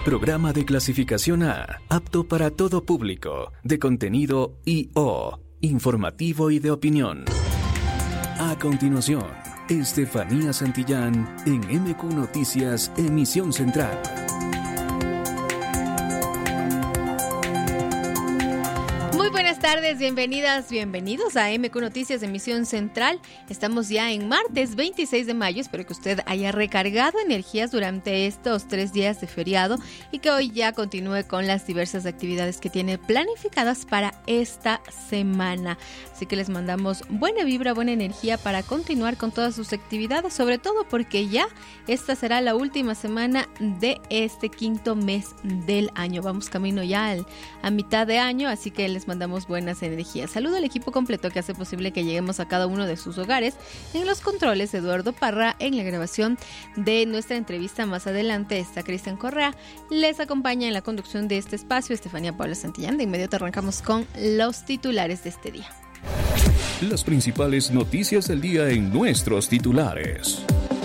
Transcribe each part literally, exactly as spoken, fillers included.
Programa de clasificación A, apto para todo público, de contenido I O, informativo y de opinión. A continuación, Estefanía Santillán en M Q Noticias, emisión central. Buenas tardes, bienvenidas, bienvenidos a M Q Noticias, emisión central. Estamos ya en martes veintiséis de mayo. Espero que usted haya recargado energías durante estos tres días de feriado y que hoy ya continúe con las diversas actividades que tiene planificadas para esta semana. Así que les mandamos buena vibra, buena energía para continuar con todas sus actividades, sobre todo porque ya esta será la última semana de este quinto mes del año. Vamos camino ya al, a mitad de año, así que les mandamos buenas energías. Saludo al equipo completo que hace posible que lleguemos a cada uno de sus hogares. En los controles, Eduardo Parra. En la grabación de nuestra entrevista más adelante está Cristian Correa. Les acompaña en la conducción de este espacio Estefanía Paula Santillán. De inmediato arrancamos con los titulares de este día. Las principales noticias del día en nuestros titulares.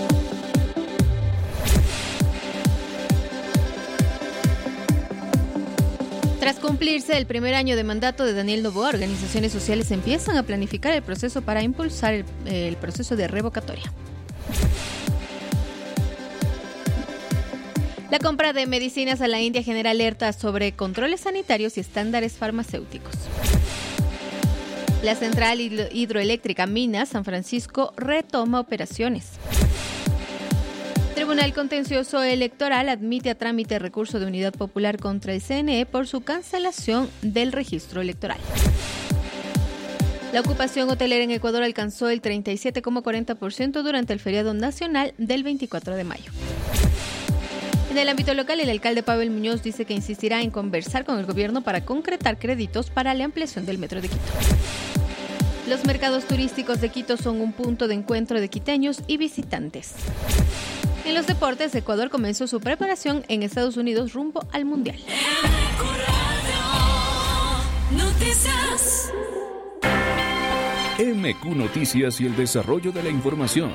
Tras cumplirse el primer año de mandato de Daniel Noboa, organizaciones sociales empiezan a planificar el proceso para impulsar el, el proceso de revocatoria. La compra de medicinas a la India genera alertas sobre controles sanitarios y estándares farmacéuticos. La central hidroeléctrica Minas San Francisco retoma operaciones. Tribunal Contencioso Electoral admite a trámite recurso de unidad popular contra el C N E por su cancelación del registro electoral. La ocupación hotelera en Ecuador alcanzó el treinta y siete coma cuarenta por ciento durante el feriado nacional del veinticuatro de mayo. En el ámbito local, el alcalde Pavel Muñoz dice que insistirá en conversar con el gobierno para concretar créditos para la ampliación del metro de Quito. Los mercados turísticos de Quito son un punto de encuentro de quiteños y visitantes. En los deportes, Ecuador comenzó su preparación en Estados Unidos rumbo al Mundial. M Q Noticias y el desarrollo de la información.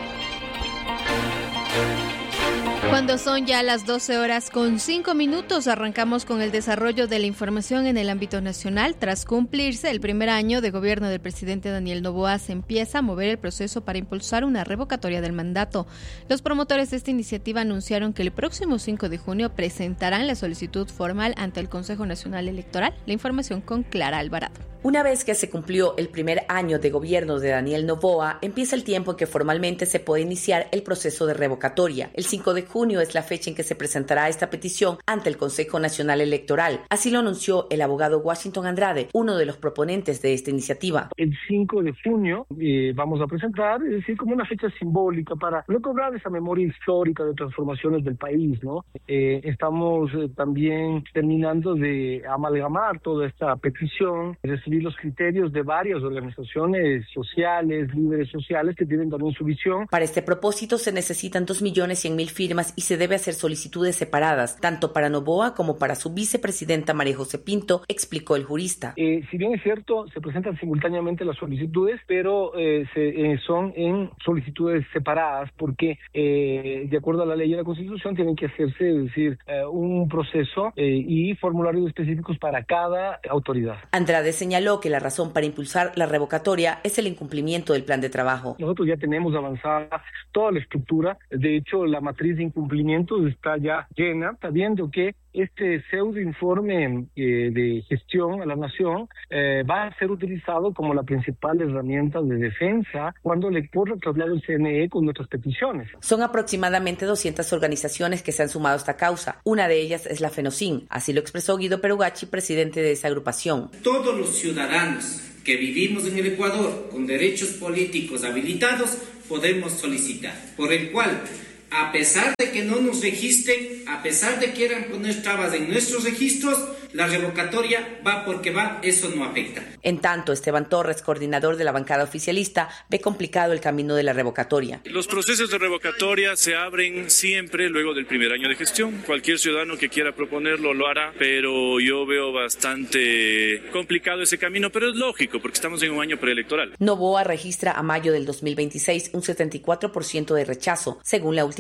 Cuando son ya las doce horas con cinco minutos, arrancamos con el desarrollo de la información en el ámbito nacional. Tras cumplirse el primer año de gobierno del presidente Daniel Noboa, se empieza a mover el proceso para impulsar una revocatoria del mandato. Los promotores de esta iniciativa anunciaron que el próximo cinco de junio presentarán la solicitud formal ante el Consejo Nacional Electoral. La información con Clara Alvarado. Una vez que se cumplió el primer año de gobierno de Daniel Noboa, empieza el tiempo en que formalmente se puede iniciar el proceso de revocatoria. El cinco de junio es la fecha en que se presentará esta petición ante el Consejo Nacional Electoral. Así lo anunció el abogado Washington Andrade, uno de los proponentes de esta iniciativa. El cinco de junio eh, vamos a presentar, es decir, como una fecha simbólica para no cobrar esa memoria histórica de transformaciones del país, ¿no? Eh, estamos eh, también terminando de amalgamar toda esta petición, recibir los criterios de varias organizaciones sociales, líderes sociales que tienen también su visión. Para este propósito se necesitan dos millones cien mil firmas y se debe hacer solicitudes separadas, tanto para Noboa como para su vicepresidenta María José Pinto, explicó el jurista. Eh, si bien es cierto, se presentan simultáneamente las solicitudes, pero eh, se, eh, son en solicitudes separadas porque, eh, de acuerdo a la ley y a la Constitución, tienen que hacerse, es decir, eh, un proceso eh, y formularios específicos para cada autoridad. Andrade señaló que la razón para impulsar la revocatoria es el incumplimiento del plan de trabajo. Nosotros ya tenemos avanzada toda la estructura, de hecho la matriz de incumplimientos está ya llena, sabiendo que este pseudo informe eh, de gestión a la nación eh, va a ser utilizado como la principal herramienta de defensa cuando le ocurra el traslado del C N E con nuestras peticiones. Son aproximadamente doscientas organizaciones que se han sumado a esta causa. Una de ellas es la FENOCIN, así lo expresó Guido Perugachi, presidente de esa agrupación. Todos los ciudadanos que vivimos en el Ecuador con derechos políticos habilitados podemos solicitar, por el cual, a pesar de que no nos registren, a pesar de que quieran poner trabas en nuestros registros, la revocatoria va porque va, eso no afecta. En tanto, Esteban Torres, coordinador de la bancada oficialista, ve complicado el camino de la revocatoria. Los procesos de revocatoria se abren siempre luego del primer año de gestión. Cualquier ciudadano que quiera proponerlo lo hará, pero yo veo bastante complicado ese camino, pero es lógico porque estamos en un año preelectoral. Noboa registra a mayo del dos mil veintiséis un setenta y cuatro por ciento de rechazo, según la última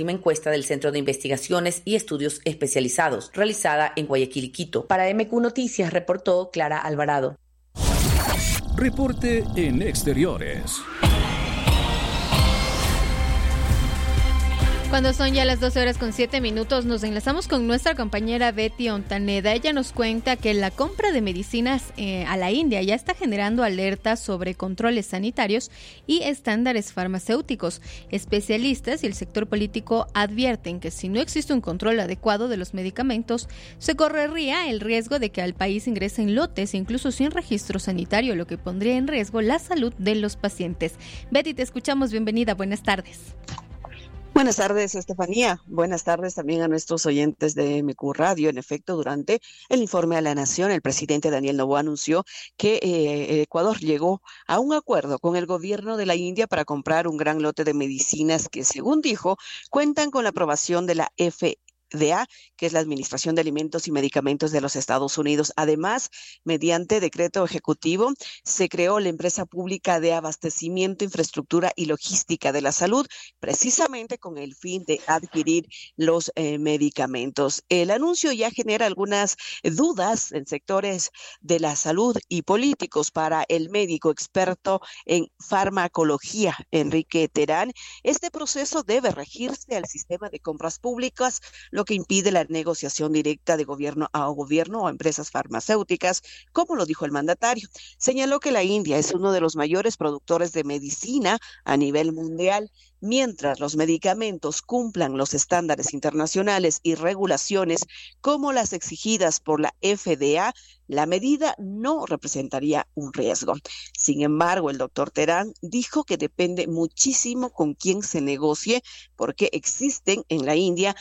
última encuesta del Centro de Investigaciones y Estudios Especializados, realizada en Guayaquil y Quito. Para M Q Noticias reportó Clara Alvarado. Reporte en exteriores. Cuando son ya las doce horas con siete minutos, nos enlazamos con nuestra compañera Betty Ontaneda. Ella nos cuenta que la compra de medicinas eh, a la India ya está generando alertas sobre controles sanitarios y estándares farmacéuticos. Especialistas y el sector político advierten que si no existe un control adecuado de los medicamentos, se correría el riesgo de que al país ingresen lotes, incluso sin registro sanitario, lo que pondría en riesgo la salud de los pacientes. Betty, te escuchamos. Bienvenida. Buenas tardes. Buenas tardes, Estefanía. Buenas tardes también a nuestros oyentes de M Q Radio. En efecto, durante el informe a la Nación, el presidente Daniel Noboa anunció que eh, Ecuador llegó a un acuerdo con el gobierno de la India para comprar un gran lote de medicinas que, según dijo, cuentan con la aprobación de la F D A, que es la Administración de Alimentos y Medicamentos de los Estados Unidos. Además, mediante decreto ejecutivo, se creó la Empresa Pública de Abastecimiento, Infraestructura y Logística de la Salud, precisamente con el fin de adquirir los eh, medicamentos. El anuncio ya genera algunas dudas en sectores de la salud y políticos. Para el médico experto en farmacología, Enrique Terán, este proceso debe regirse al sistema de compras públicas, lo que impide la negociación directa de gobierno a gobierno o a empresas farmacéuticas, como lo dijo el mandatario. Señaló que la India es uno de los mayores productores de medicina a nivel mundial. Mientras los medicamentos cumplan los estándares internacionales y regulaciones como las exigidas por la F D A, la medida no representaría un riesgo. Sin embargo, el doctor Terán dijo que depende muchísimo con quién se negocie, porque existen en la India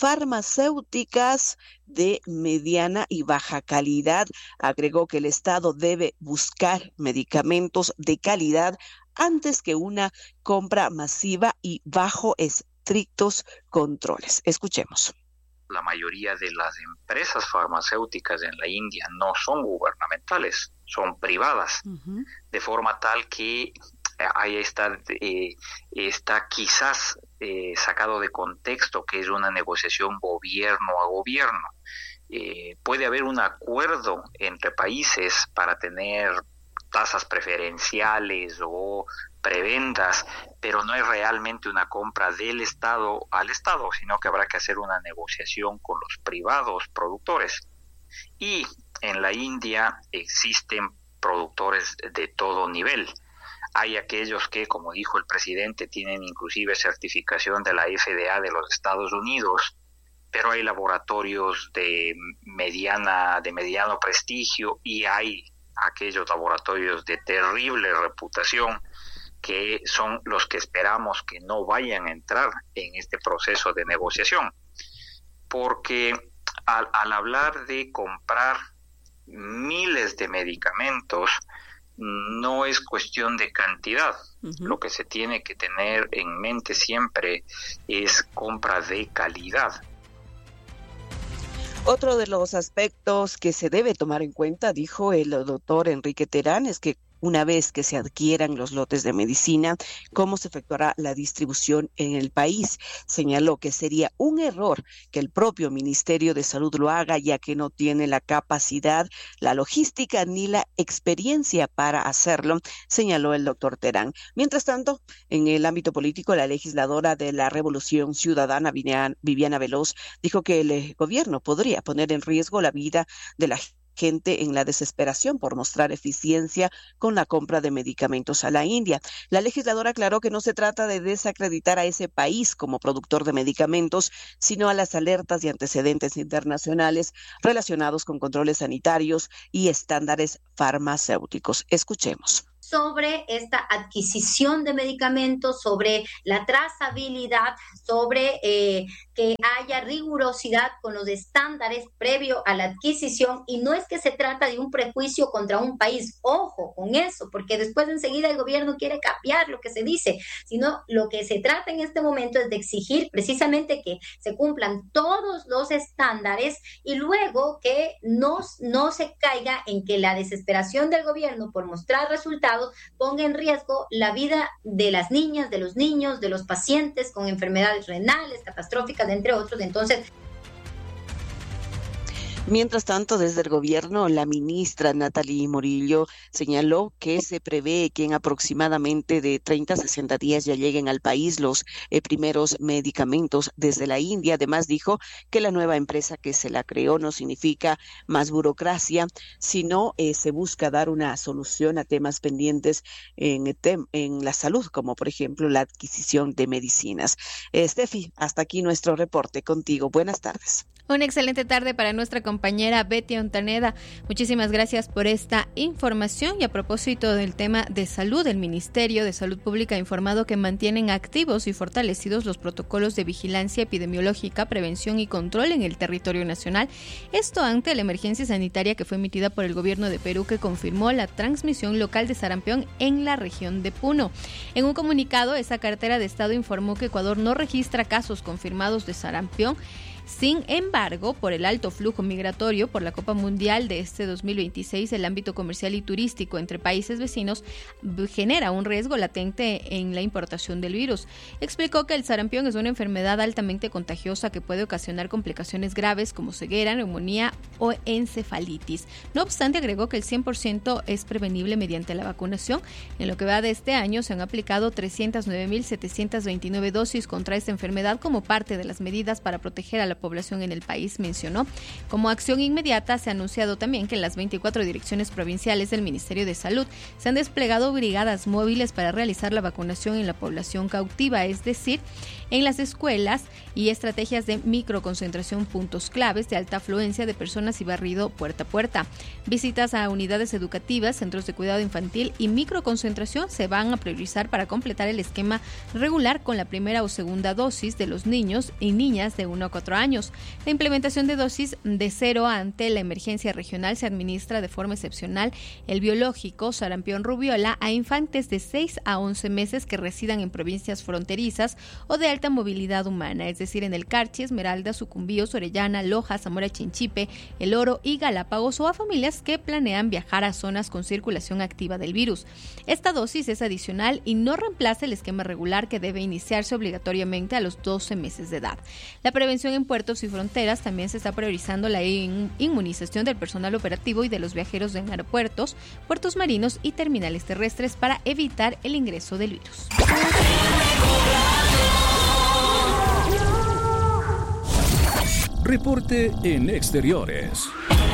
farmacéuticas de mediana y baja calidad. Agregó que el Estado debe buscar medicamentos de calidad antes que una compra masiva y bajo estrictos controles. Escuchemos. La mayoría de las empresas farmacéuticas en la India no son gubernamentales, son privadas, uh-huh. de forma tal que ahí está, eh, está quizás eh, sacado de contexto que es una negociación gobierno a gobierno. Eh, puede haber un acuerdo entre países para tener tasas preferenciales o preventas, pero no es realmente una compra del Estado al Estado, sino que habrá que hacer una negociación con los privados productores. Y en la India existen productores de todo nivel. Hay aquellos que, como dijo el presidente, tienen inclusive certificación de la F D A de los Estados Unidos, pero hay laboratorios de mediana, de mediano prestigio y hay aquellos laboratorios de terrible reputación que son los que esperamos que no vayan a entrar en este proceso de negociación, porque al, al hablar de comprar miles de medicamentos no es cuestión de cantidad. Uh-huh. Lo que se tiene que tener en mente siempre es compra de calidad. Otro de los aspectos que se debe tomar en cuenta, dijo el doctor Enrique Terán, es que una vez que se adquieran los lotes de medicina, cómo se efectuará la distribución en el país. Señaló que sería un error que el propio Ministerio de Salud lo haga, ya que no tiene la capacidad, la logística ni la experiencia para hacerlo, señaló el doctor Terán. Mientras tanto, en el ámbito político, la legisladora de la Revolución Ciudadana, Viviana Veloz, dijo que el gobierno podría poner en riesgo la vida de la gente en la desesperación por mostrar eficiencia con la compra de medicamentos a la India. La legisladora aclaró que no se trata de desacreditar a ese país como productor de medicamentos, sino a las alertas y antecedentes internacionales relacionados con controles sanitarios y estándares farmacéuticos. Escuchemos. Sobre esta adquisición de medicamentos, sobre la trazabilidad, sobre eh, que haya rigurosidad con los estándares previo a la adquisición, y no es que se trata de un prejuicio contra un país, ojo con eso, porque después enseguida el gobierno quiere cambiar lo que se dice, sino lo que se trata en este momento es de exigir precisamente que se cumplan todos los estándares y luego que no, no se caiga en que la desesperación del gobierno por mostrar resultados ponga en riesgo la vida de las niñas, de los niños, de los pacientes con enfermedades renales, catastróficas, entre otros. Entonces, mientras tanto, desde el gobierno, la ministra Natalie Morillo señaló que se prevé que en aproximadamente de treinta a sesenta días ya lleguen al país los eh, primeros medicamentos desde la India. Además, dijo que la nueva empresa que se la creó no significa más burocracia, sino eh, se busca dar una solución a temas pendientes en, en la salud, como por ejemplo la adquisición de medicinas. Eh, Steffi, hasta aquí nuestro reporte contigo. Buenas tardes. Una excelente tarde para nuestra compañera Betty Ontaneda. Muchísimas gracias por esta información. Y a propósito del tema de salud, el Ministerio de Salud Pública ha informado que mantienen activos y fortalecidos los protocolos de vigilancia epidemiológica, prevención y control en el territorio nacional. Esto ante la emergencia sanitaria que fue emitida por el gobierno de Perú, que confirmó la transmisión local de sarampión en la región de Puno. En un comunicado, esa cartera de Estado informó que Ecuador no registra casos confirmados de sarampión. Sin embargo, por el alto flujo migratorio por la Copa Mundial de este dos mil veintiséis, el ámbito comercial y turístico entre países vecinos genera un riesgo latente en la importación del virus. Explicó que el sarampión es una enfermedad altamente contagiosa que puede ocasionar complicaciones graves como ceguera, neumonía o encefalitis. No obstante, agregó que el cien por ciento es prevenible mediante la vacunación. En lo que va de este año, se han aplicado trescientas nueve mil setecientas veintinueve dosis contra esta enfermedad como parte de las medidas para proteger a la población en el país, mencionó. Como acción inmediata, se ha anunciado también que en las veinticuatro direcciones provinciales del Ministerio de Salud se han desplegado brigadas móviles para realizar la vacunación en la población cautiva, es decir, en las escuelas, y estrategias de microconcentración, puntos claves de alta afluencia de personas y barrido puerta a puerta. Visitas a unidades educativas, centros de cuidado infantil y microconcentración se van a priorizar para completar el esquema regular con la primera o segunda dosis de los niños y niñas de uno a cuatro años. La implementación de dosis de cero ante la emergencia regional se administra de forma excepcional el biológico sarampión rubiola a infantes de seis a once meses que residan en provincias fronterizas o de alta movilidad humana, es decir, en el Carchi, Esmeralda, Sucumbíos, Orellana, Loja, Zamora Chinchipe, El Oro y Galápagos, o a familias que planean viajar a zonas con circulación activa del virus. Esta dosis es adicional y no reemplaza el esquema regular que debe iniciarse obligatoriamente a los doce meses de edad. La prevención en puertos y fronteras también se está priorizando la in- inmunización del personal operativo y de los viajeros en aeropuertos, puertos marinos y terminales terrestres para evitar el ingreso del virus. Reporte en exteriores.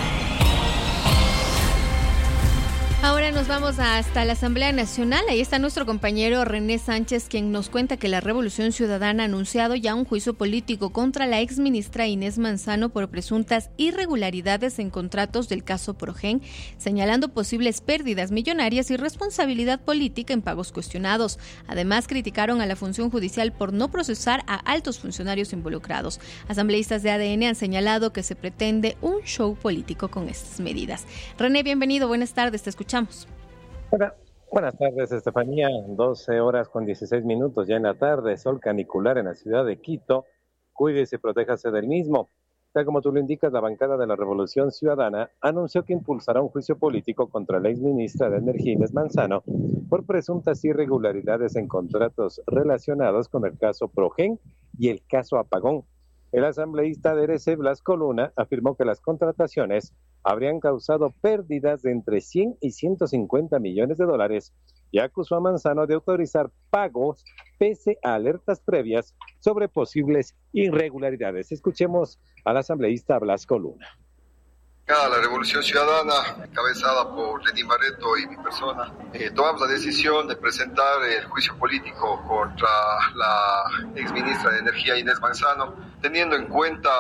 Ahora nos vamos hasta la Asamblea Nacional. Ahí está nuestro compañero René Sánchez, quien nos cuenta que la Revolución Ciudadana ha anunciado ya un juicio político contra la exministra Inés Manzano por presuntas irregularidades en contratos del caso Progen, señalando posibles pérdidas millonarias y responsabilidad política en pagos cuestionados. Además, criticaron a la función judicial por no procesar a altos funcionarios involucrados. Asambleístas de A D N han señalado que se pretende un show político con estas medidas. René, bienvenido, buenas tardes, te escuchamos. Hola. Buenas tardes, Estefanía. doce horas con dieciséis minutos ya en la tarde, sol canicular en la ciudad de Quito. Cuídese y protéjase del mismo. Tal como tú lo indicas, la bancada de la Revolución Ciudadana anunció que impulsará un juicio político contra la exministra de Energía, Inés Manzano, por presuntas irregularidades en contratos relacionados con el caso Progen y el caso Apagón. El asambleísta de R C, Blasco Luna, afirmó que las contrataciones habrían causado pérdidas de entre cien y ciento cincuenta millones de dólares y acusó a Manzano de autorizar pagos pese a alertas previas sobre posibles irregularidades. Escuchemos al asambleísta Blasco Luna. La Revolución Ciudadana, encabezada por Lenín Barreto y mi persona, eh, tomamos la decisión de presentar el juicio político contra la exministra de Energía Inés Manzano, teniendo en cuenta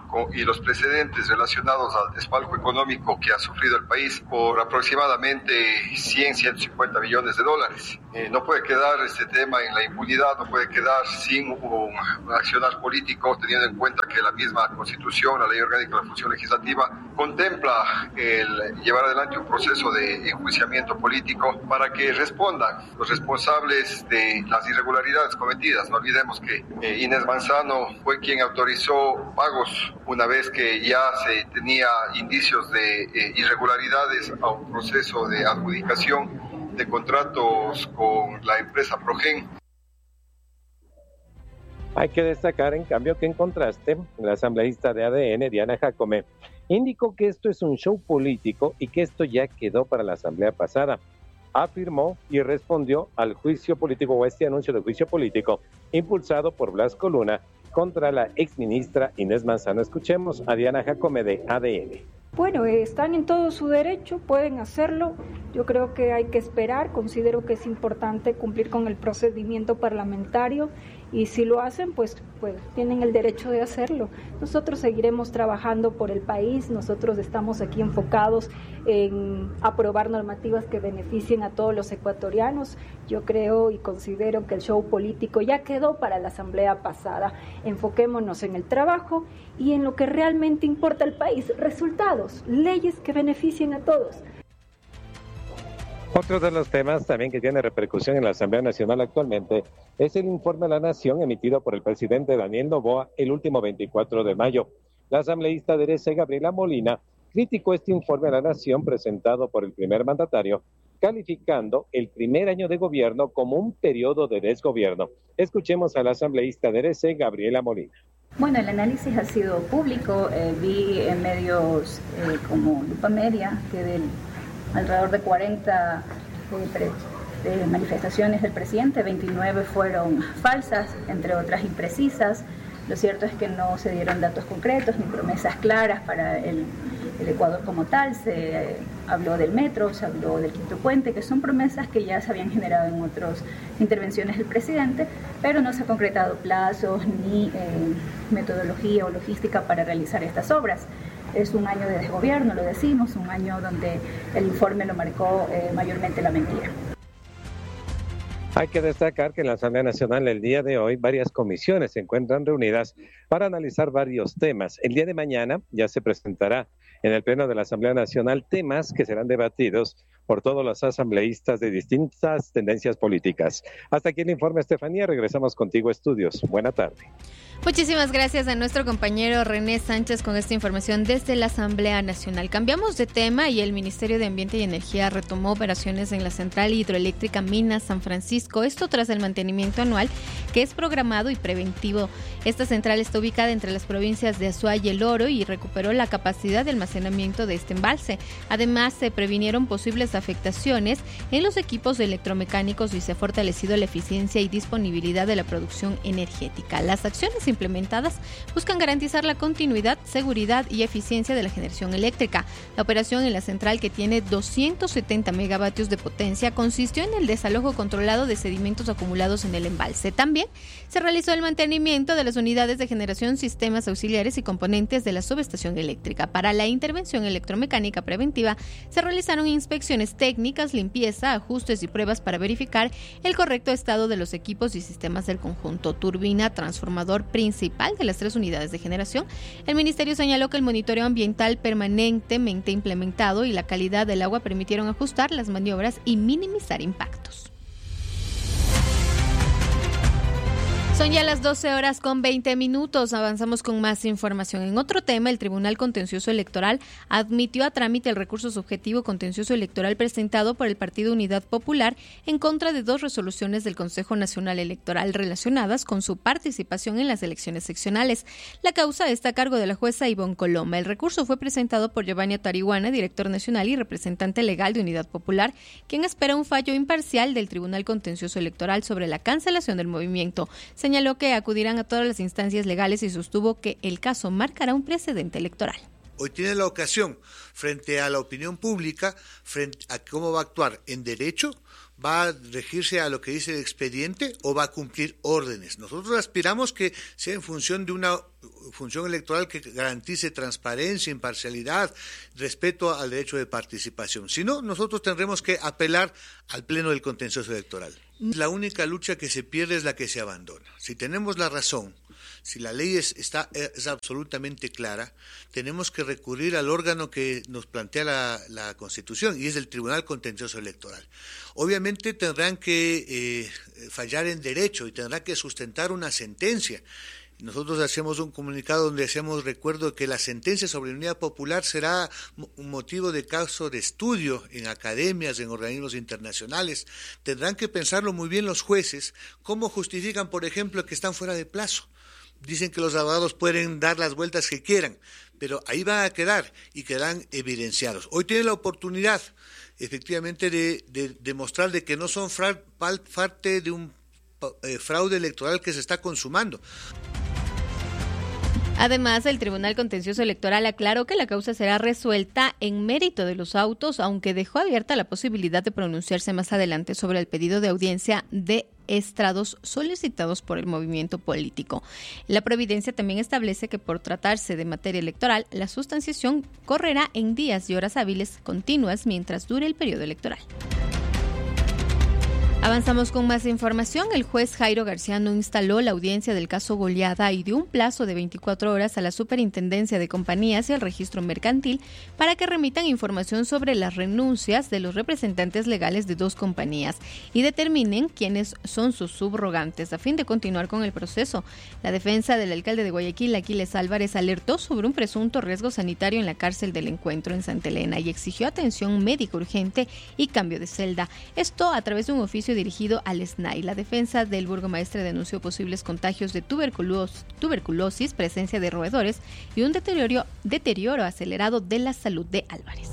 y los precedentes relacionados al desfalco económico que ha sufrido el país por aproximadamente cien, ciento cincuenta millones de dólares. Eh, no puede quedar este tema en la impunidad, no puede quedar sin un accionar político, teniendo en cuenta que la misma Constitución, la Ley Orgánica de la Función Legislativa, contempla el llevar adelante un proceso de enjuiciamiento político para que respondan los responsables de las irregularidades cometidas. No olvidemos que eh, Inés Manzano fue quien autorizó pagos una vez que ya se tenía indicios de eh, irregularidades a un proceso de adjudicación de contratos con la empresa Progen. Hay que destacar, en cambio, que en contraste, la asambleísta de A D N, Diana Jacome, indicó que esto es un show político y que esto ya quedó para la asamblea pasada. Afirmó y respondió al juicio político o este anuncio de juicio político impulsado por Blasco Luna contra la exministra Inés Manzano. Escuchemos a Diana Jacome de A D N. Bueno, están en todo su derecho, pueden hacerlo. Yo creo que hay que esperar, considero que es importante cumplir con el procedimiento parlamentario y si lo hacen, pues, pues tienen el derecho de hacerlo. Nosotros seguiremos trabajando por el país, nosotros estamos aquí enfocados en aprobar normativas que beneficien a todos los ecuatorianos. Yo creo y considero que el show político ya quedó para la asamblea pasada. Enfoquémonos en el trabajo y en lo que realmente importa al país, resultados, leyes que beneficien a todos. Otro de los temas también que tiene repercusión en la Asamblea Nacional actualmente es el informe a la Nación emitido por el presidente Daniel Noboa el último veinticuatro de mayo. La asambleísta de E R E C, Gabriela Molina, criticó este informe a la Nación presentado por el primer mandatario, calificando el primer año de gobierno como un periodo de desgobierno. Escuchemos a la asambleísta de E R E C, Gabriela Molina. Bueno, el análisis ha sido público, eh, vi en medios eh, como Lupa Media que del alrededor de cuarenta eh, pre, eh, manifestaciones del presidente, veintinueve fueron falsas, entre otras imprecisas. Lo cierto es que no se dieron datos concretos ni promesas claras para el, el Ecuador como tal. Se eh, habló del metro, se habló del quinto puente, que son promesas que ya se habían generado en otras intervenciones del presidente, pero no se ha concretado plazos ni eh, metodología o logística para realizar estas obras. Es un año de desgobierno, lo decimos, un año donde el informe lo marcó eh, mayormente la mentira. Hay que destacar que en la Asamblea Nacional el día de hoy varias comisiones se encuentran reunidas para analizar varios temas. El día de mañana ya se presentará en el Pleno de la Asamblea Nacional temas que serán debatidos por todos los asambleístas de distintas tendencias políticas. Hasta aquí el informe, Estefanía. Regresamos contigo a estudios. Buena tarde. Muchísimas gracias a nuestro compañero René Sánchez con esta información desde la Asamblea Nacional. Cambiamos de tema y el Ministerio de Ambiente y Energía retomó operaciones en la central hidroeléctrica Minas San Francisco. Esto tras el mantenimiento anual que es programado y preventivo. Esta central está ubicada entre las provincias de Azuay y El Oro y recuperó la capacidad de almacenamiento de este embalse. Además, se previnieron posibles afectaciones en los equipos electromecánicos y se ha fortalecido la eficiencia y disponibilidad de la producción energética. Las acciones implementadas buscan garantizar la continuidad, seguridad y eficiencia de la generación eléctrica. La operación en la central, que tiene doscientos setenta megavatios de potencia, consistió en el desalojo controlado de sedimentos acumulados en el embalse. También se realizó el mantenimiento de las unidades de generación, sistemas auxiliares y componentes de la subestación eléctrica. Para la intervención electromecánica preventiva se realizaron inspecciones técnicas, limpieza, ajustes y pruebas para verificar el correcto estado de los equipos y sistemas del conjunto. Turbina, transformador principal de las tres unidades de generación. El ministerio señaló que el monitoreo ambiental permanentemente implementado y la calidad del agua permitieron ajustar las maniobras y minimizar impactos. Son ya las doce horas con veinte minutos. Avanzamos con más información. En otro tema, el Tribunal Contencioso Electoral admitió a trámite el recurso subjetivo contencioso electoral presentado por el Partido Unidad Popular en contra de dos resoluciones del Consejo Nacional Electoral relacionadas con su participación en las elecciones seccionales. La causa está a cargo de la jueza Ivonne Coloma. El recurso fue presentado por Giovanni Tarihuana, director nacional y representante legal de Unidad Popular, quien espera un fallo imparcial del Tribunal Contencioso Electoral sobre la cancelación del movimiento. Señaló que acudirán a todas las instancias legales y sostuvo que el caso marcará un precedente electoral. Hoy tiene la ocasión, frente a la opinión pública, frente a cómo va a actuar en derecho, ¿Va a regirse a lo que dice el expediente o va a cumplir órdenes? Nosotros aspiramos que sea en función de una función electoral que garantice transparencia, imparcialidad, respeto al derecho de participación. Si no, nosotros tendremos que apelar al Pleno del Contencioso Electoral. La única lucha que se pierde es la que se abandona. Si tenemos la razón, si la ley es, está, es absolutamente clara, tenemos que recurrir al órgano que nos plantea la, la Constitución, y es el Tribunal Contencioso Electoral. Obviamente tendrán que eh, fallar en derecho y tendrán que sustentar una sentencia. Nosotros hacemos un comunicado donde hacemos recuerdo que la sentencia sobre unidad popular será un motivo de caso de estudio en academias, en organismos internacionales. Tendrán que pensarlo muy bien los jueces, cómo justifican, por ejemplo, que están fuera de plazo. Dicen que los abogados pueden dar las vueltas que quieran, pero ahí van a quedar y quedarán evidenciados. Hoy tienen la oportunidad, efectivamente, de, de demostrar de que no son fra, parte de un eh, fraude electoral que se está consumando. Además, el Tribunal Contencioso Electoral aclaró que la causa será resuelta en mérito de los autos, aunque dejó abierta la posibilidad de pronunciarse más adelante sobre el pedido de audiencia de estrados solicitados por el movimiento político. La providencia también establece que por tratarse de materia electoral, la sustanciación correrá en días y horas hábiles continuas mientras dure el periodo electoral. Avanzamos con más información. El juez Jairo Garciano instaló la audiencia del caso Goleada y dio un plazo de veinticuatro horas a la Superintendencia de Compañías y al Registro Mercantil para que remitan información sobre las renuncias de los representantes legales de dos compañías y determinen quiénes son sus subrogantes a fin de continuar con el proceso. La defensa del alcalde de Guayaquil, Aquiles Álvarez, alertó sobre un presunto riesgo sanitario en la cárcel del Encuentro en Santa Elena y exigió atención médica urgente y cambio de celda. Esto a través de un oficio dirigido al S N A I. La defensa del burgomaestre denunció posibles contagios de tuberculos, tuberculosis, presencia de roedores y un deterioro, deterioro acelerado de la salud de Álvarez.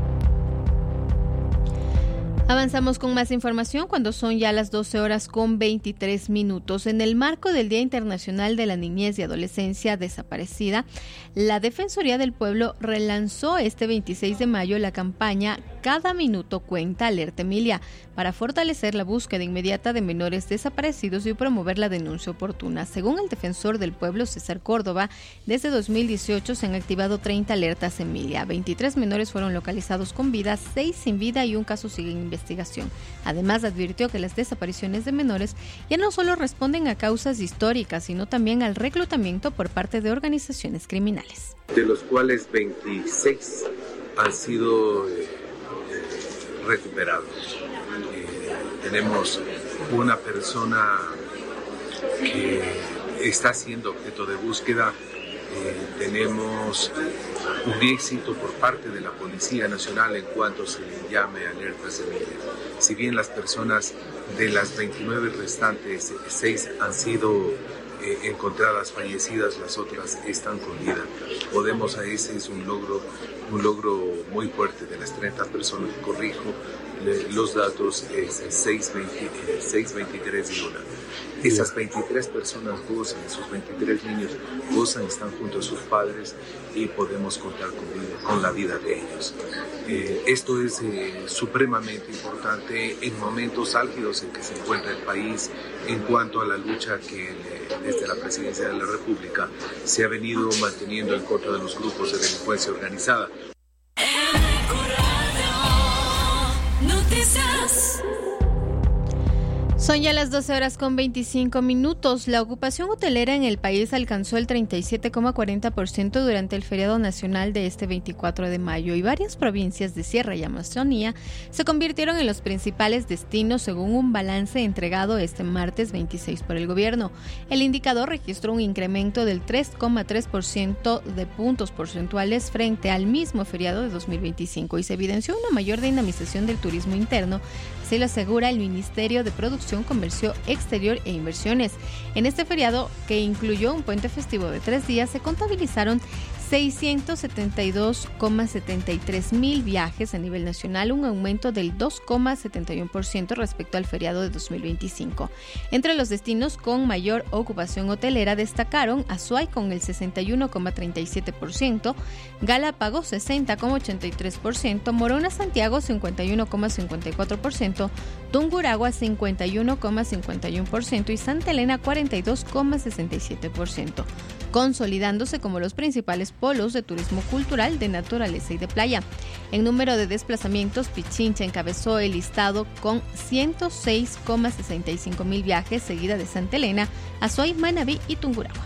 Avanzamos con más información cuando son ya las doce horas con veintitrés minutos. En el marco del Día Internacional de la Niñez y Adolescencia Desaparecida, la Defensoría del Pueblo relanzó este veintiséis de mayo la campaña Cada Minuto Cuenta, Alerta Emilia, para fortalecer la búsqueda inmediata de menores desaparecidos y promover la denuncia oportuna. Según el defensor del pueblo, César Córdoba, desde dos mil dieciocho se han activado treinta alertas Emilia. veintitrés menores fueron localizados con vida, seis sin vida y un caso sigue en investigación. Además, advirtió que las desapariciones de menores ya no solo responden a causas históricas, sino también al reclutamiento por parte de organizaciones criminales. De los cuales veintiséis han sido eh, recuperados. Eh, tenemos una persona que está siendo objeto de búsqueda. Eh, tenemos un éxito por parte de la Policía Nacional en cuanto se le llame alertas Emilia. Si bien las personas de las veintinueve restantes, seis han sido eh, encontradas fallecidas, las otras están con vida. Podemos, ese es un logro, un logro muy fuerte. De las treinta personas, corrijo, le, los datos es seis, veinte, seis, veintitrés y una. Esas veintitrés personas gozan, esos veintitrés niños gozan, están junto a sus padres y podemos contar con, vida, con la vida de ellos. Eh, esto es eh, supremamente importante en momentos álgidos en que se encuentra el país en cuanto a la lucha que eh, desde la Presidencia de la República se ha venido manteniendo en contra de los grupos de delincuencia organizada. Son ya las doce horas con veinticinco minutos. La ocupación hotelera en el país alcanzó el treinta y siete coma cuarenta por ciento durante el feriado nacional de este veinticuatro de mayo y varias provincias de Sierra y Amazonía se convirtieron en los principales destinos según un balance entregado este martes veintiséis por el gobierno. El indicador registró un incremento del tres coma tres por ciento de puntos porcentuales frente al mismo feriado de dos mil veinticinco y se evidenció una mayor dinamización del turismo interno. Así lo asegura el Ministerio de Producción, Comercio Exterior e Inversiones. En este feriado, que incluyó un puente festivo de tres días, se contabilizaron seiscientos setenta y dos coma setenta y tres mil viajes a nivel nacional, un aumento del dos coma setenta y uno por ciento respecto al feriado de dos mil veinticinco. Entre los destinos con mayor ocupación hotelera destacaron Azuay con el sesenta y uno coma treinta y siete por ciento, Galápagos sesenta coma ochenta y tres por ciento, Morona Santiago cincuenta y uno coma cincuenta y cuatro por ciento, Tungurahua cincuenta y uno coma cincuenta y uno por ciento y Santa Elena cuarenta y dos coma sesenta y siete por ciento, consolidándose como los principales polos de turismo cultural, de naturaleza y de playa. En número de desplazamientos, Pichincha encabezó el listado con ciento seis coma sesenta y cinco mil viajes, seguida de Santa Elena, Azuay, Manabí y Tungurahua.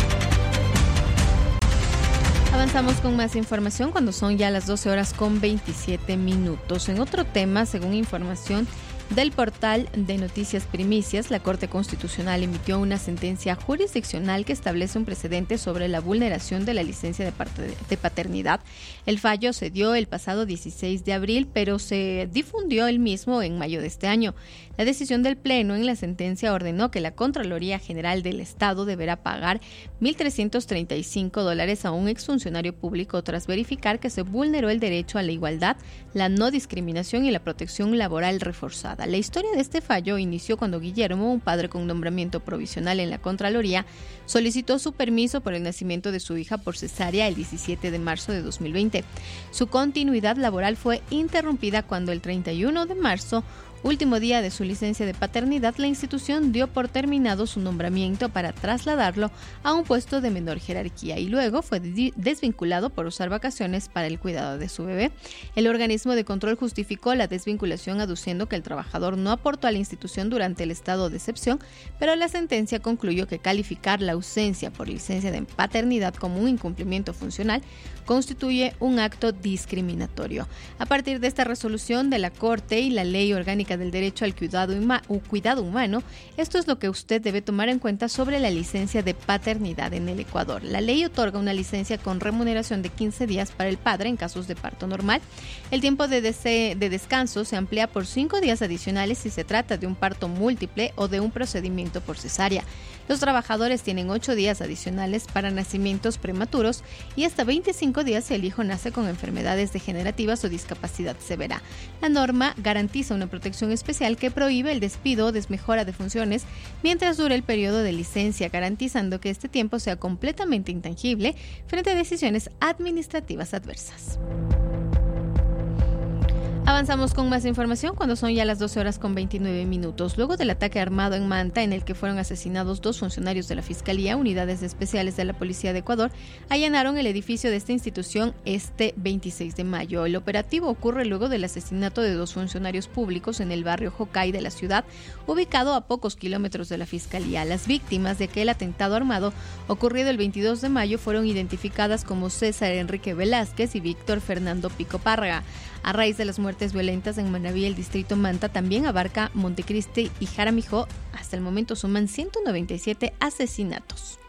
Avanzamos con más información cuando son ya las doce horas con veintisiete minutos. En otro tema, según información del portal de Noticias Primicias, la Corte Constitucional emitió una sentencia jurisdiccional que establece un precedente sobre la vulneración de la licencia de paternidad. El fallo se dio el pasado dieciséis de abril, pero se difundió el mismo en mayo de este año. La decisión del Pleno en la sentencia ordenó que la Contraloría General del Estado deberá pagar mil trescientos treinta y cinco dólares a un exfuncionario público tras verificar que se vulneró el derecho a la igualdad, la no discriminación y la protección laboral reforzada. La historia de este fallo inició cuando Guillermo, un padre con nombramiento provisional en la Contraloría, solicitó su permiso por el nacimiento de su hija por cesárea el diecisiete de marzo de dos mil veinte. Su continuidad laboral fue interrumpida cuando el treinta y uno de marzo, último día de su licencia de paternidad, la institución dio por terminado su nombramiento para trasladarlo a un puesto de menor jerarquía y luego fue desvinculado por usar vacaciones para el cuidado de su bebé. El organismo de control justificó la desvinculación aduciendo que el trabajador no aportó a la institución durante el estado de excepción, pero la sentencia concluyó que calificar la ausencia por licencia de paternidad como un incumplimiento funcional constituye un acto discriminatorio. A partir de esta resolución de la Corte y la Ley Orgánica del Derecho al Cuidado, Huma- Cuidado Humano, esto es lo que usted debe tomar en cuenta sobre la licencia de paternidad en el Ecuador. La ley otorga una licencia con remuneración de quince días para el padre en casos de parto normal. El tiempo de, dese- de descanso se amplía por cinco días adicionales si se trata de un parto múltiple o de un procedimiento por cesárea. Los trabajadores tienen ocho días adicionales para nacimientos prematuros y hasta veinticinco días si el hijo nace con enfermedades degenerativas o discapacidad severa. La norma garantiza una protección especial que prohíbe el despido o desmejora de funciones mientras dure el periodo de licencia, garantizando que este tiempo sea completamente intangible frente a decisiones administrativas adversas. Avanzamos con más información cuando son ya las doce horas con veintinueve minutos. Luego del ataque armado en Manta, en el que fueron asesinados dos funcionarios de la Fiscalía, unidades especiales de la Policía de Ecuador allanaron el edificio de esta institución este veintiséis de mayo. El operativo ocurre luego del asesinato de dos funcionarios públicos en el barrio Jocay de la ciudad, ubicado a pocos kilómetros de la Fiscalía. Las víctimas de aquel atentado armado ocurrido el veintidós de mayo fueron identificadas como César Enrique Velázquez y Víctor Fernando Pico Párraga. A raíz de las muertes violentas en Manabí, el distrito Manta también abarca Montecristi y Jaramillo. Hasta el momento suman ciento noventa y siete asesinatos.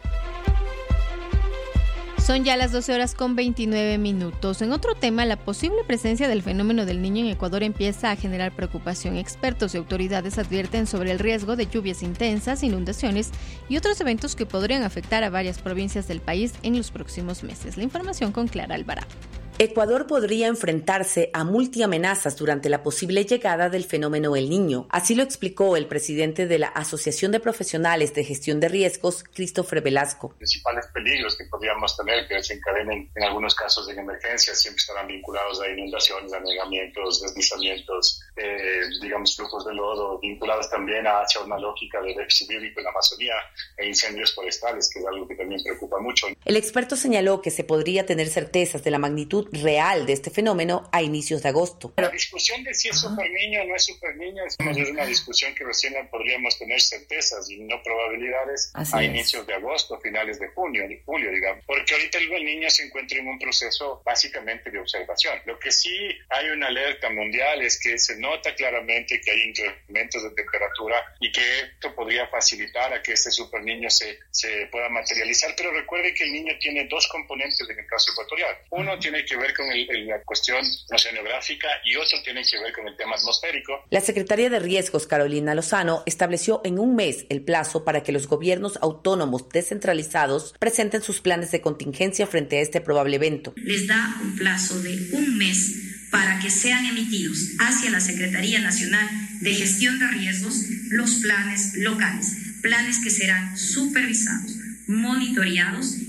Son ya las doce horas con veintinueve minutos. En otro tema, la posible presencia del fenómeno del Niño en Ecuador empieza a generar preocupación. Expertos y autoridades advierten sobre el riesgo de lluvias intensas, inundaciones y otros eventos que podrían afectar a varias provincias del país en los próximos meses. La información con Clara Alvarado. Ecuador podría enfrentarse a multiamenazas durante la posible llegada del fenómeno El Niño. Así lo explicó el presidente de la Asociación de Profesionales de Gestión de Riesgos, Christopher Velasco. Los principales peligros que podríamos tener que desencadenen en algunos casos de emergencia siempre estarán vinculados a inundaciones, anegamientos, deslizamientos, eh, digamos flujos de lodo, vinculados también hacia una lógica de déficit hídrico en la Amazonía e incendios forestales, que es algo que también preocupa mucho. El experto señaló que se podría tener certezas de la magnitud real de este fenómeno a inicios de agosto. La discusión de si es super niño o no es super niño es una discusión que recién podríamos tener certezas y no probabilidades Así a es. inicios de agosto, finales de junio, de julio, digamos. Porque ahorita el niño se encuentra en un proceso básicamente de observación. Lo que sí hay una alerta mundial es que se nota claramente que hay incrementos de temperatura y que esto podría facilitar a que este super niño se, se pueda materializar. Pero recuerde que el niño tiene dos componentes en el caso ecuatorial. Uno tiene que ver con el, el, la cuestión oceanográfica y otro tiene que ver con el tema atmosférico. La Secretaría de Riesgos, Carolina Lozano, estableció en un mes el plazo para que los gobiernos autónomos descentralizados presenten sus planes de contingencia frente a este probable evento. Les da un plazo de un mes para que sean emitidos hacia la Secretaría Nacional de Gestión de Riesgos los planes locales, planes que serán supervisados, monitoreados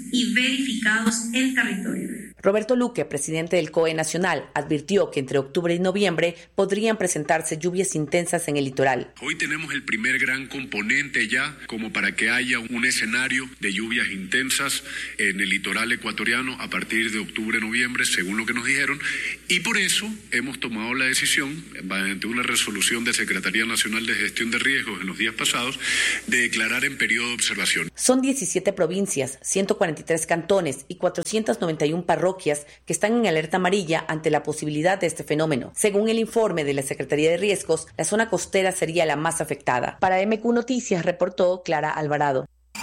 y verificados en territorio. Roberto Luque, presidente del C O E Nacional, advirtió que entre octubre y noviembre podrían presentarse lluvias intensas en el litoral. Hoy tenemos el primer gran componente ya como para que haya un escenario de lluvias intensas en el litoral ecuatoriano a partir de octubre-noviembre, según lo que nos dijeron, y por eso hemos tomado la decisión, mediante una resolución de Secretaría Nacional de Gestión de Riesgos en los días pasados, de declarar en periodo de observación. Son diecisiete provincias, ciento cuarenta y tres cantones y cuatrocientas noventa y una parroquias que están en alerta amarilla ante la posibilidad de este fenómeno. Según el informe de la Secretaría de Riesgos, la zona costera sería la más afectada. Para M Q Noticias reportó Clara Alvarado.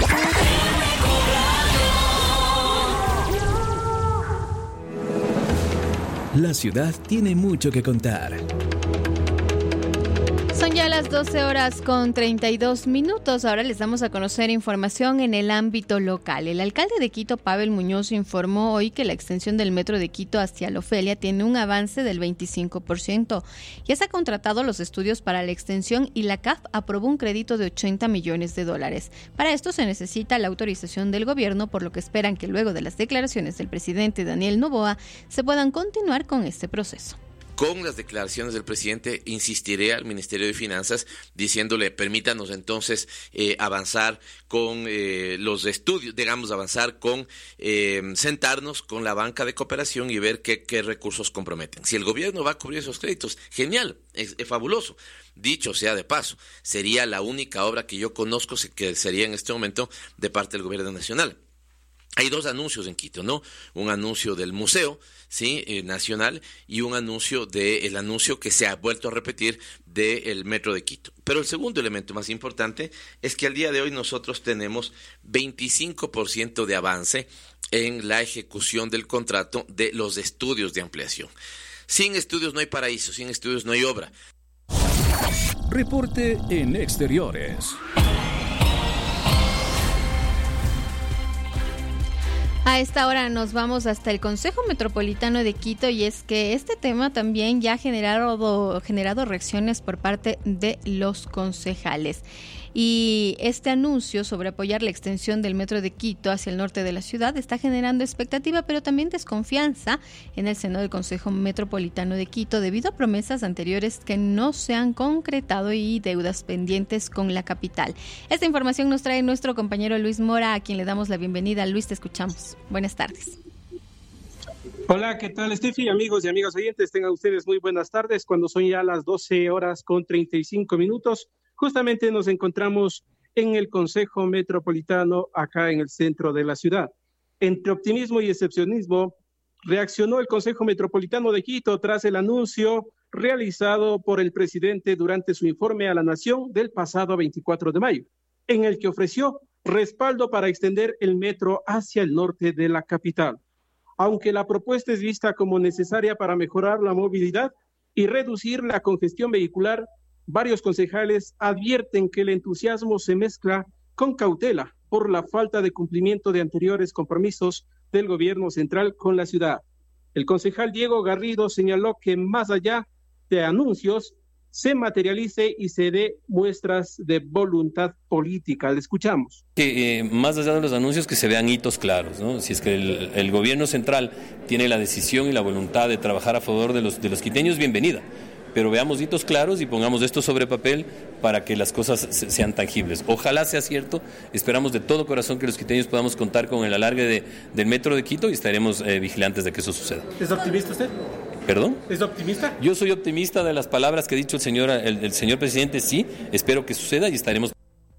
La ciudad tiene mucho que contar. Son ya las doce horas con treinta y dos minutos. Ahora les damos a conocer información en el ámbito local. El alcalde de Quito, Pavel Muñoz, informó hoy que la extensión del metro de Quito hacia la Ofelia tiene un avance del veinticinco por ciento. Ya se ha contratado los estudios para la extensión y la C A F aprobó un crédito de ochenta millones de dólares. Para esto se necesita la autorización del gobierno, por lo que esperan que luego de las declaraciones del presidente Daniel Noboa se puedan continuar con este proceso. Con las declaraciones del presidente, insistiré al Ministerio de Finanzas diciéndole, permítanos entonces eh, avanzar con eh, los estudios, digamos, avanzar con, eh, sentarnos con la banca de cooperación y ver qué, qué recursos comprometen. Si el gobierno va a cubrir esos créditos, genial, es, es fabuloso. Dicho sea de paso, sería la única obra que yo conozco que sería en este momento de parte del gobierno nacional. Hay dos anuncios en Quito, ¿no? Un anuncio del museo, sí, eh, nacional, y un anuncio de el anuncio que se ha vuelto a repetir del metro de Quito. Pero el segundo elemento más importante es que al día de hoy nosotros tenemos veinticinco por ciento de avance en la ejecución del contrato de los estudios de ampliación. Sin estudios no hay paraíso, sin estudios no hay obra. Reporte en exteriores. A esta hora nos vamos hasta el Consejo Metropolitano de Quito y es que este tema también ya ha generado, generado reacciones por parte de los concejales. Y este anuncio sobre apoyar la extensión del metro de Quito hacia el norte de la ciudad está generando expectativa, pero también desconfianza en el seno del Consejo Metropolitano de Quito debido a promesas anteriores que no se han concretado y deudas pendientes con la capital. Esta información nos trae nuestro compañero Luis Mora, a quien le damos la bienvenida. Luis, te escuchamos. Buenas tardes. Hola, ¿qué tal, Steffi? Amigos y amigas oyentes, tengan ustedes muy buenas tardes. Cuando son ya las doce horas con treinta y cinco minutos, justamente nos encontramos en el Consejo Metropolitano, acá en el centro de la ciudad. Entre optimismo y excepcionismo, reaccionó el Consejo Metropolitano de Quito tras el anuncio realizado por el presidente durante su informe a la Nación del pasado veinticuatro de mayo, en el que ofreció respaldo para extender el metro hacia el norte de la capital. Aunque la propuesta es vista como necesaria para mejorar la movilidad y reducir la congestión vehicular, varios concejales advierten que el entusiasmo se mezcla con cautela por la falta de cumplimiento de anteriores compromisos del gobierno central con la ciudad. El concejal Diego Garrido señaló que más allá de anuncios, se materialice y se dé muestras de voluntad política. Le escuchamos. Que eh, más allá de los anuncios, que se vean hitos claros, ¿no? Si es que el, el gobierno central tiene la decisión y la voluntad de trabajar a favor de los, de los quiteños, bienvenida. Pero veamos hitos claros y pongamos esto sobre papel para que las cosas sean tangibles. Ojalá sea cierto, esperamos de todo corazón que los quiteños podamos contar con el alargue de, del metro de Quito y estaremos eh, vigilantes de que eso suceda. ¿Es optimista usted? ¿Perdón? ¿Es optimista? Yo soy optimista de las palabras que ha dicho el señor, el, el señor presidente, sí, espero que suceda y estaremos.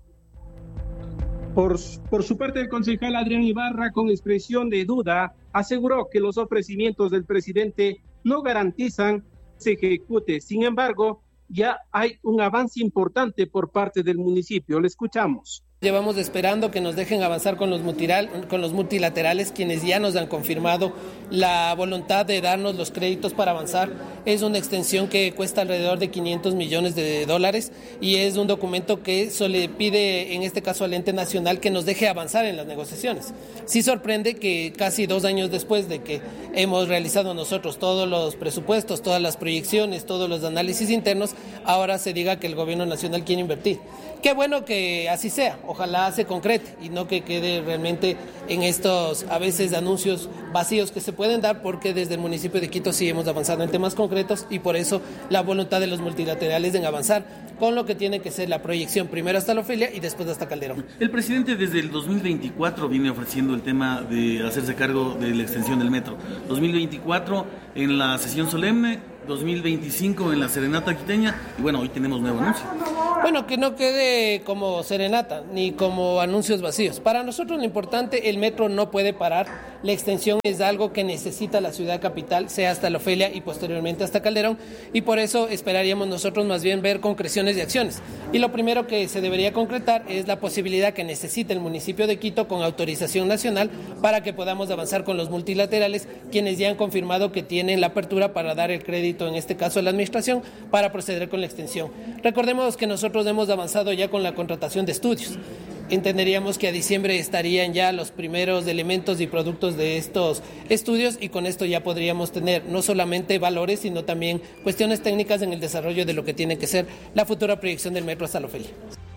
Por, por su parte, el concejal Adrián Ibarra, con expresión de duda, aseguró que los ofrecimientos del presidente no garantizan que se ejecute. Sin embargo, ya hay un avance importante por parte del municipio. Le escuchamos. Llevamos esperando que nos dejen avanzar con los, multiral, con los multilaterales, quienes ya nos han confirmado la voluntad de darnos los créditos para avanzar. Es una extensión que cuesta alrededor de quinientos millones de dólares y es un documento que se le pide, en este caso al ente nacional, que nos deje avanzar en las negociaciones. Sí sorprende que casi dos años después de que hemos realizado nosotros todos los presupuestos, todas las proyecciones, todos los análisis internos, ahora se diga que el gobierno nacional quiere invertir. Qué bueno que así sea. ojalá se concrete y no que quede realmente en estos a veces anuncios vacíos que se pueden dar, porque desde el municipio de Quito sí hemos avanzado en temas concretos y por eso la voluntad de los multilaterales en avanzar con lo que tiene que ser la proyección primero hasta la Ofelia y después hasta Calderón. El presidente desde el dos mil veinticuatro viene ofreciendo el tema de hacerse cargo de la extensión del metro. dos mil veinticuatro en la sesión solemne, dos mil veinticinco en la serenata quiteña y bueno, hoy tenemos nuevo anuncio. Bueno, que no quede como serenata ni como anuncios vacíos. Para nosotros lo importante, el metro no puede parar. La extensión es algo que necesita la ciudad capital, sea hasta la Ofelia y posteriormente hasta Calderón, y por eso esperaríamos nosotros más bien ver concreciones de acciones. Y lo primero que se debería concretar es la posibilidad que necesita el municipio de Quito con autorización nacional para que podamos avanzar con los multilaterales, quienes ya han confirmado que tienen la apertura para dar el crédito, en este caso a la administración, para proceder con la extensión. Recordemos que nosotros hemos avanzado ya con la contratación de estudios. Entenderíamos que a diciembre estarían ya los primeros elementos y productos de estos estudios y con esto ya podríamos tener no solamente valores, sino también cuestiones técnicas en el desarrollo de lo que tiene que ser la futura proyección del metro hasta la Ofelia.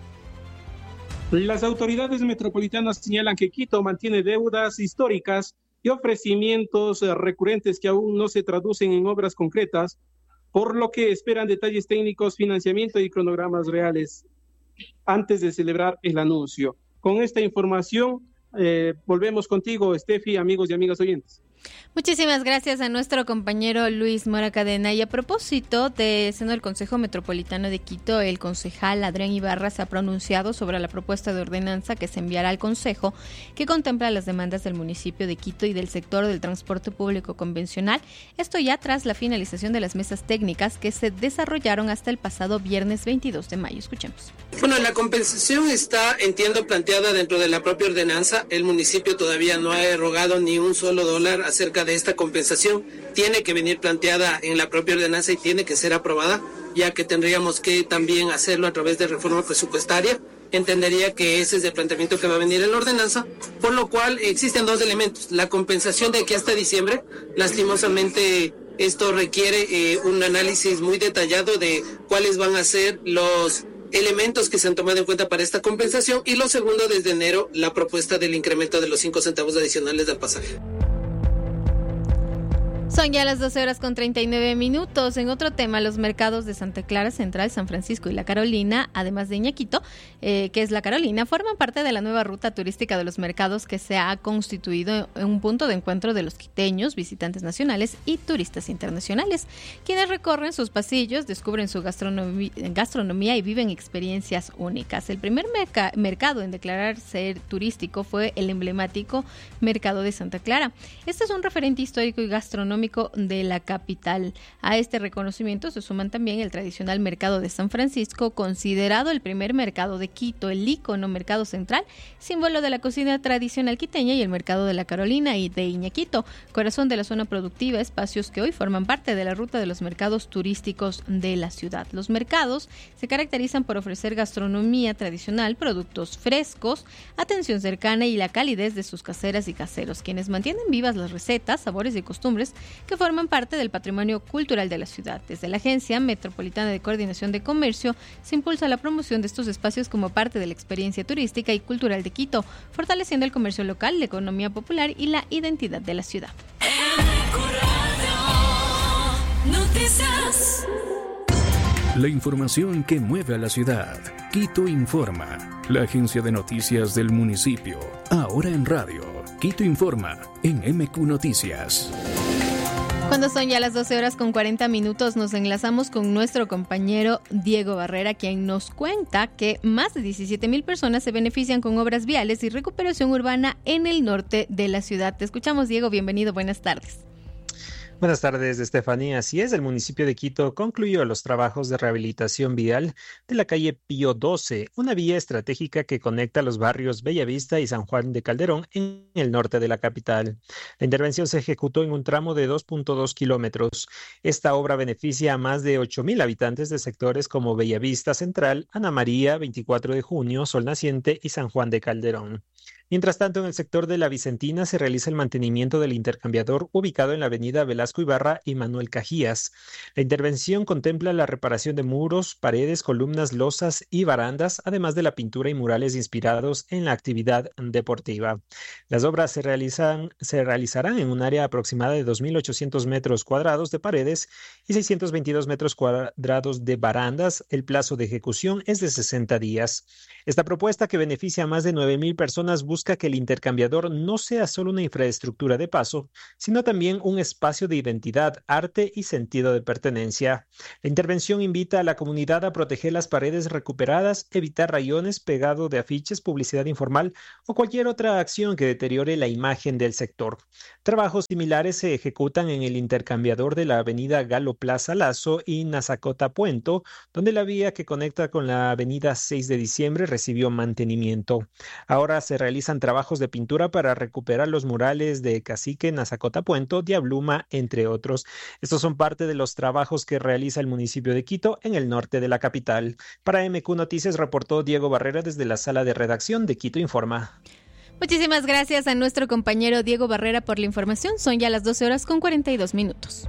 Las autoridades metropolitanas señalan que Quito mantiene deudas históricas y ofrecimientos recurrentes que aún no se traducen en obras concretas, por lo que esperan detalles técnicos, financiamiento y cronogramas reales antes de celebrar el anuncio. Con esta información, eh, volvemos contigo, Steffi, amigos y amigas oyentes. Muchísimas gracias a nuestro compañero Luis Mora Cadena. Y a propósito de seno del Consejo Metropolitano de Quito, el concejal Adrián Ibarra se ha pronunciado sobre la propuesta de ordenanza que se enviará al Consejo, que contempla las demandas del municipio de Quito y del sector del transporte público convencional. Esto ya tras la finalización de las mesas técnicas que se desarrollaron hasta el pasado viernes veintidós de mayo. Escuchemos. Bueno, la compensación está, entiendo, planteada dentro de la propia ordenanza. El municipio todavía no ha erogado ni un solo dólar acerca de esta compensación. Tiene que venir planteada en la propia ordenanza y tiene que ser aprobada, ya que tendríamos que también hacerlo a través de reforma presupuestaria. Entendería que ese es el planteamiento que va a venir en la ordenanza, por lo cual existen dos elementos. La compensación de aquí hasta diciembre, lastimosamente esto requiere eh, un análisis muy detallado de cuáles van a ser los elementos que se han tomado en cuenta para esta compensación, y lo segundo, desde enero, la propuesta del incremento de los cinco centavos adicionales del pasaje. Son ya las doce horas con treinta y nueve minutos. En otro tema, los mercados de Santa Clara Central, San Francisco y La Carolina, además de Iñaquito, eh, que es La Carolina, forman parte de la nueva ruta turística de los mercados que se ha constituido en un punto de encuentro de los quiteños, visitantes nacionales y turistas internacionales, quienes recorren sus pasillos, descubren su gastronomía, gastronomía y viven experiencias únicas. El primer merca- mercado en declarar ser turístico fue el emblemático Mercado de Santa Clara. Este es un referente histórico y gastronómico de la capital. A este reconocimiento se suman también el tradicional Mercado de San Francisco, considerado el primer mercado de Quito, el ícono Mercado Central, símbolo de la cocina tradicional quiteña, y el Mercado de La Carolina y de Iñaquito, corazón de la zona productiva, espacios que hoy forman parte de la ruta de los mercados turísticos de la ciudad. Los mercados se caracterizan por ofrecer gastronomía tradicional, productos frescos, atención cercana y la calidez de sus caseras y caseros, quienes mantienen vivas las recetas, sabores y costumbres que forman parte del patrimonio cultural de la ciudad. Desde la Agencia Metropolitana de Coordinación de Comercio se impulsa la promoción de estos espacios como parte de la experiencia turística y cultural de Quito, fortaleciendo el comercio local, la economía popular y la identidad de la ciudad. La información que mueve a la ciudad. Quito Informa, la agencia de noticias del municipio. Ahora en radio. Quito Informa, en M Q Noticias. Cuando son ya las doce horas con cuarenta minutos, nos enlazamos con nuestro compañero Diego Barrera, quien nos cuenta que más de diecisiete mil personas se benefician con obras viales y recuperación urbana en el norte de la ciudad. Te escuchamos, Diego. Bienvenido. Buenas tardes. Buenas tardes, Estefanía. Así es, el municipio de Quito concluyó los trabajos de rehabilitación vial de la calle Pío doce, una vía estratégica que conecta los barrios Bellavista y San Juan de Calderón en el norte de la capital. La intervención se ejecutó en un tramo de dos punto dos kilómetros. Esta obra beneficia a más de ocho mil habitantes de sectores como Bellavista Central, Ana María, veinticuatro de junio, Sol Naciente y San Juan de Calderón. Mientras tanto, en el sector de la Vicentina se realiza el mantenimiento del intercambiador ubicado en la avenida Velasco Ibarra y Manuel Cajías. La intervención contempla la reparación de muros, paredes, columnas, losas y barandas, además de la pintura y murales inspirados en la actividad deportiva. Las obras se, realizan, se realizarán en un área aproximada de dos mil ochocientos metros cuadrados de paredes y seiscientos veintidós metros cuadrados de barandas. El plazo de ejecución es de sesenta días. Esta propuesta, que beneficia a más de nueve mil personas, busca que el intercambiador no sea solo una infraestructura de paso, sino también un espacio de identidad, arte y sentido de pertenencia. La intervención invita a la comunidad a proteger las paredes recuperadas, evitar rayones, pegado de afiches, publicidad informal o cualquier otra acción que deteriore la imagen del sector. Trabajos similares se ejecutan en el intercambiador de la avenida Galo Plaza Lazo y Nazacota Puento, donde la vía que conecta con la avenida seis de diciembre recibió mantenimiento. Ahora se realizan trabajos de pintura para recuperar los murales de Cacique, Nazacota Puento, Diabluma, entre otros. Estos son parte de los trabajos que realiza el municipio de Quito en el norte de la capital. Para M Q Noticias reportó Diego Barrera desde la sala de redacción de Quito Informa. Muchísimas gracias a nuestro compañero Diego Barrera por la información. Son ya las doce horas con cuarenta y dos minutos.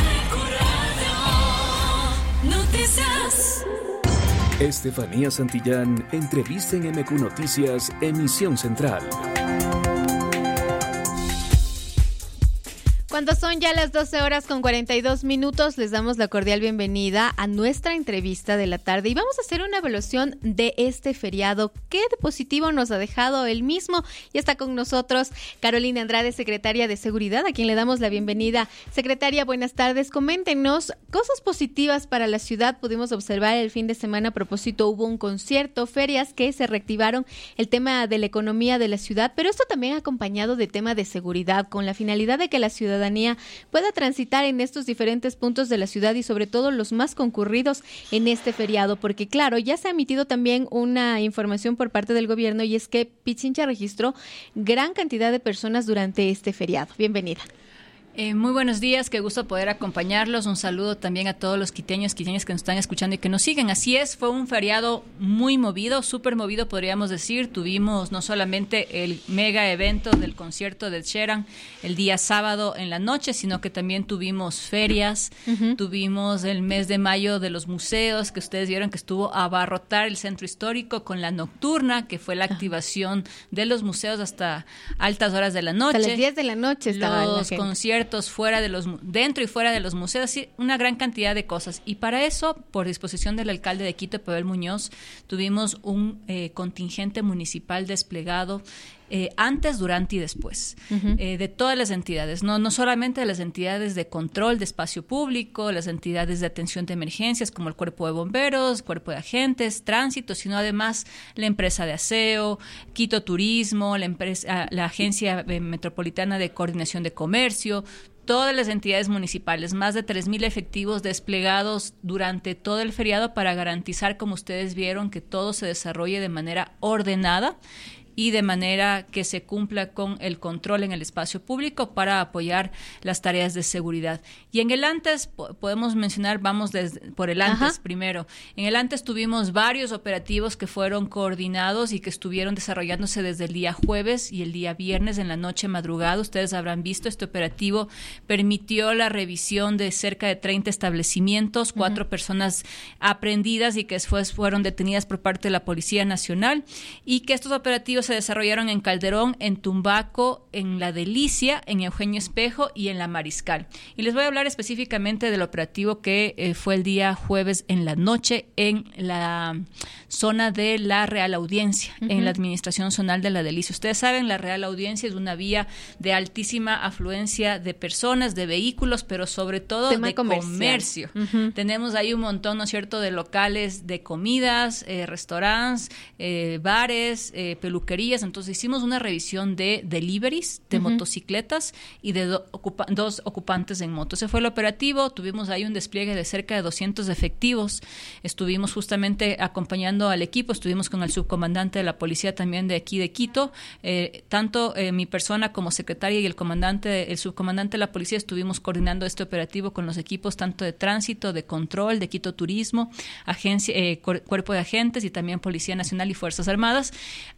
Estefanía Santillán entrevista en M Q Noticias, emisión central. Cuando son ya las doce horas con cuarenta y dos minutos, les damos la cordial bienvenida a nuestra entrevista de la tarde y vamos a hacer una evaluación de este feriado. ¿Qué de positivo nos ha dejado el mismo? Y está con nosotros Carolina Andrade, secretaria de Seguridad, a quien le damos la bienvenida. Secretaria, buenas tardes. Coméntenos cosas positivas para la ciudad. Pudimos observar el fin de semana, a propósito, hubo un concierto, ferias que se reactivaron, el tema de la economía de la ciudad, pero esto también acompañado de tema de seguridad, con la finalidad de que la ciudadanía pueda transitar en estos diferentes puntos de la ciudad y sobre todo los más concurridos en este feriado, porque claro, ya se ha emitido también una información por parte del gobierno y es que Pichincha registró gran cantidad de personas durante este feriado. Bienvenida. Eh, muy buenos días, qué gusto poder acompañarlos. Un saludo también a todos los quiteños, quiteñas que nos están escuchando y que nos siguen. Así es, fue un feriado muy movido, súper movido podríamos decir. Tuvimos no solamente el mega evento del concierto de Sheeran el día sábado en la noche, sino que también tuvimos ferias, uh-huh. Tuvimos el mes de mayo de los museos, que ustedes vieron que estuvo a abarrotar el centro histórico con la nocturna, que fue la activación de los museos hasta altas horas de la noche. Hasta las diez de la noche estaban los conciertos fuera de los dentro y fuera de los museos, sí, una gran cantidad de cosas. Y para eso, por disposición del alcalde de Quito, Pavel Muñoz, tuvimos un eh, contingente municipal desplegado Eh, antes, durante y después, uh-huh. eh, de todas las entidades, no, no solamente de las entidades de control de espacio público, las entidades de atención de emergencias como el Cuerpo de Bomberos, Cuerpo de Agentes, Tránsito, sino además la empresa de aseo, Quito Turismo, la, empresa, la Agencia Metropolitana de Coordinación de Comercio, todas las entidades municipales, más de tres mil efectivos desplegados durante todo el feriado para garantizar, como ustedes vieron, que todo se desarrolle de manera ordenada y de manera que se cumpla con el control en el espacio público para apoyar las tareas de seguridad. Y en el antes, podemos mencionar, vamos desde, por el antes Ajá. primero. En el antes tuvimos varios operativos que fueron coordinados y que estuvieron desarrollándose desde el día jueves y el día viernes en la noche madrugada. Ustedes habrán visto, este operativo permitió la revisión de cerca de treinta establecimientos, cuatro uh-huh. personas aprehendidas y que después fueron detenidas por parte de la Policía Nacional, y que estos operativos se desarrollaron en Calderón, en Tumbaco, en La Delicia, en Eugenio Espejo y en La Mariscal. Y les voy a hablar específicamente del operativo que eh, fue el día jueves en la noche en la zona de la Real Audiencia, uh-huh. en la Administración Zonal de La Delicia. Ustedes saben, la Real Audiencia es una vía de altísima afluencia de personas, de vehículos, pero sobre todo Tema de comercial. comercio. Uh-huh. Tenemos ahí un montón, ¿no es cierto?, de locales de comidas, eh, restaurantes, eh, bares, eh, peluquerías. Entonces hicimos una revisión de deliveries, de uh-huh. motocicletas y de do, ocupa, dos ocupantes en moto. Ese fue el operativo. Tuvimos ahí un despliegue de cerca de doscientos efectivos. Estuvimos justamente acompañando al equipo. Estuvimos con el subcomandante de la policía también de aquí de Quito. Eh, tanto eh, mi persona como secretaria y el comandante, el subcomandante de la policía estuvimos coordinando este operativo con los equipos tanto de tránsito, de control, de Quito Turismo, agencia, eh, cuerpo de agentes y también Policía Nacional y Fuerzas Armadas. Ahí se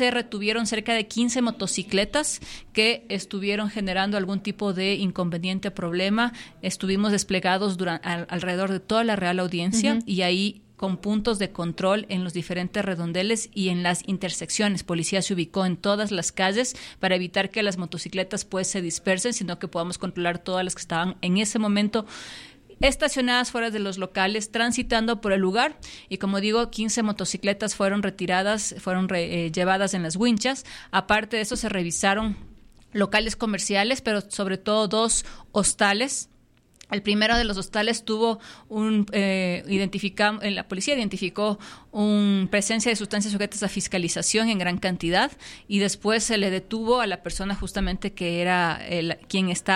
se retuvieron cerca de quince motocicletas que estuvieron generando algún tipo de inconveniente o problema. Estuvimos desplegados durante, al, alrededor de toda la Real Audiencia, uh-huh. y ahí con puntos de control en los diferentes redondeles y en las intersecciones. Policía se ubicó en todas las calles para evitar que las motocicletas pues se dispersen, sino que podamos controlar todas las que estaban en ese momento estacionadas fuera de los locales, transitando por el lugar. Y como digo, quince motocicletas fueron retiradas, fueron re, eh, llevadas en las winchas. Aparte de eso, se revisaron locales comerciales, pero sobre todo dos hostales. El primero de los hostales tuvo un eh, identificado, la policía identificó una presencia de sustancias sujetas a fiscalización en gran cantidad, y después se le detuvo a la persona justamente que era el, quien estaba